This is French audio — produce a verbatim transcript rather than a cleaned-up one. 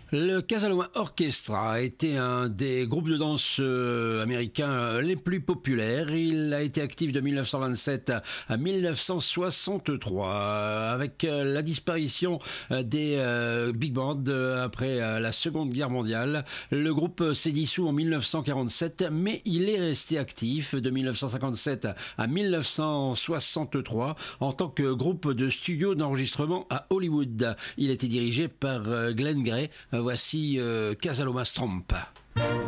Le Casanova Orchestra a été un des groupes de danse euh, américains les plus populaires. Il a été actif de mille neuf cent vingt-sept à mille neuf cent soixante-trois. Avec euh, la disparition euh, des euh, big bands euh, après euh, la Seconde Guerre mondiale, le groupe s'est dissous en mille neuf cent quarante-sept, mais il est resté actif de mille neuf cent cinquante-sept à mille neuf cent soixante-trois en tant que groupe de studio d'enregistrement à Hollywood. Il était dirigé par euh, Glenn Gray. Voici euh, Casanova Stromp.